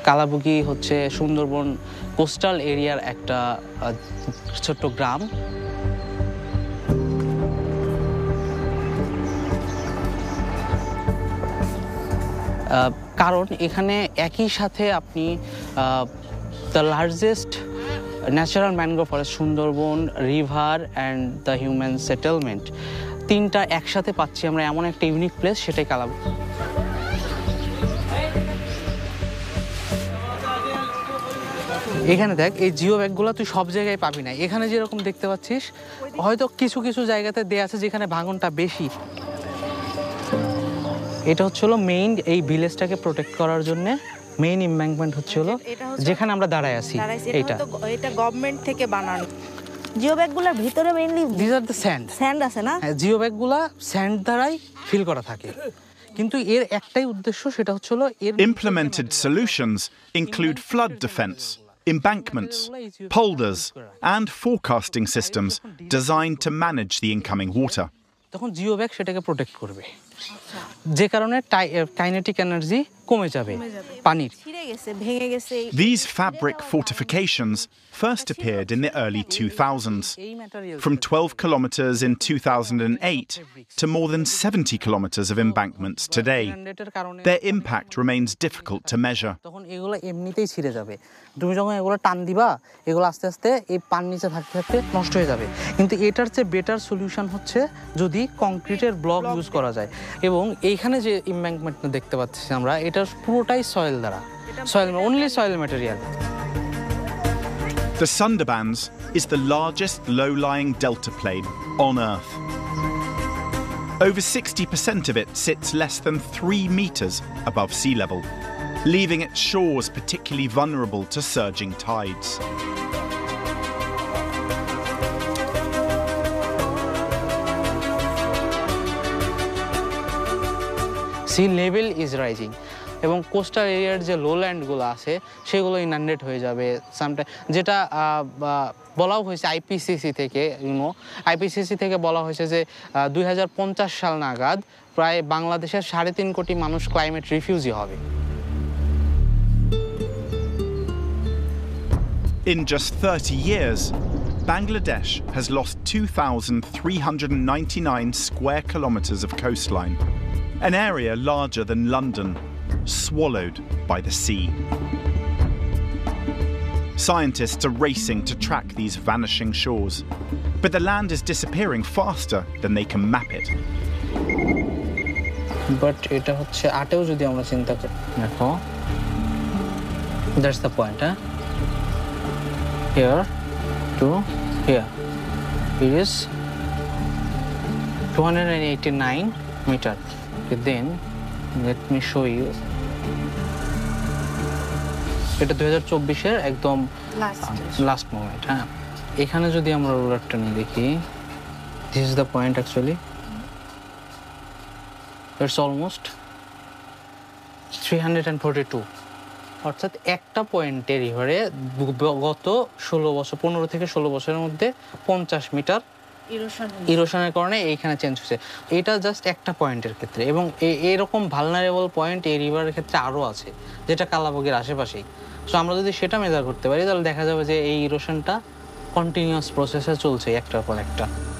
কালাবুগি হচ্ছে সুন্দরবন কোস্টাল এরিয়ার একটা ছোট্ট গ্রাম। কারণ এখানে একই সাথে আপনি the largest natural mangrove forest, Sundarban, river and the human settlement, তিনটা একসাথে পাচ্ছি আমরা, এমন একটা ইউনিক প্লেস, সেটাই কালাবুগি। এখানে দেখ, এই জিও ব্যাগগুলো তুই সব জায়গায় পাবি না। এখানে যেরকম দেখতে পাচ্ছিস, হয়তো কিছু কিছু জায়গাতে দেয়া আছে যেখানে ভাঙনটা বেশি। এটা হচ্ছে হলো মেইন এই ভিলেজটাকে প্রোটেক্ট করার জন্য মেইন এমব্যাঙ্কমেন্ট হচ্ছে হলো যেখানে আমরা দাঁড়ায় আছি। এটা গভর্নমেন্ট থেকে বানানো। জিও ব্যাগগুলোর ভিতরে mainly this are the sand আছে না? জিও ব্যাগগুলো স্যান্ড দ্বারাই ফিল করা থাকে, কিন্তু এর একটাই উদ্দেশ্য, সেটা হচ্ছে হলো এর Implemented solutions include flood defense, embankments, polders, and forecasting systems designed to manage the incoming water. তখন জিও ব্যাগ সেটাকে প্রোটেক্ট করবে, যে কারণে কাইনেটিক এনার্জি কমে যাবে পানির। These fabric fortifications first appeared in the early 2000s, from 12 kilometers in 2008 to more than 70 kilometers of embankments today. Their impact remains difficult to measure. তখন এগুলো এমনিতেই ছিঁড়ে যাবে, তুমি যখন এগুলো টান দিবা এগুলো আস্তে আস্তে এই পানির নিচে থাকতে থাকতে নষ্ট হয়ে যাবে। কিন্তু এটার চেয়ে বেটার সলিউশন হচ্ছে যদি কংক্রিটের ব্লক ইউজ করা যায়। এবং এইখানে যে এমব্যাঙ্কমেন্ট দেখতে পাচ্ছি আমরা, এটা পুরোটাই সয়েল দ্বারা, only soil material. The Sundarbans is the largest low-lying delta plain on Earth. Over 60% of it sits less than 3 meters above sea level, leaving its shores particularly vulnerable to surging tides. Sea level is rising, এবং coastal এরিয়ার যে লোল্যান্ডগুলো আছে সেগুলো ইনান্ডেট হয়ে যাবে sometime, যেটা বলাও হয়েছে আইপিসিসি থেকে। আইপিসিসি থেকে বলা হয়েছে যে 2050 সাল নাগাদ প্রায় বাংলাদেশের 3.5 কোটি মানুষ ক্লাইমেট রিফিউজি হবে। In just 30 years, Bangladesh has lost 2,399 square kilometers of coastline, an area larger than London, swallowed by the sea. Scientists are racing to track these vanishing shores, but the land is disappearing faster than they can map it. But এটা হচ্ছে 8-এও যদি আমরা চিন্তা করি, দেখো, that's the point, here to here, it is 289 meter. Then let me show you, এটা 2024-এর একদম last moment. হ্যাঁ, এখানে যদি আমরা রুলারটা নিয়ে দেখি, this is the point actually, it's almost 342, অর্থাৎ একটা পয়েন্টের রিভারে গত 15 থেকে 16 বছরের মধ্যে 50 মিটার ইরোশনের কারণে এইখানে চেঞ্জ হয়েছে। এটা জাস্ট একটা পয়েন্টের ক্ষেত্রে, এবং এরকম ভালনারেবল পয়েন্ট এই রিভারের ক্ষেত্রে আরও আছে, যেটা কালাবুগির আশেপাশেই। সো আমরা যদি সেটা মেজার করতে পারি, তাহলে দেখা যাবে যে এই ইরোশনটা কন্টিনিউয়াস প্রসেসে চলছে একটার পর একটা।